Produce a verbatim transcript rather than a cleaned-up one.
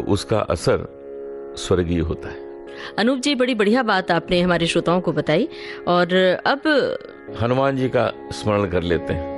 तो उसका असर स्वर्गीय होता है। अनूप जी, बड़ी बढ़िया बात आपने हमारे श्रोताओं को बताई। और अब हनुमान जी का स्मरण कर लेते हैं।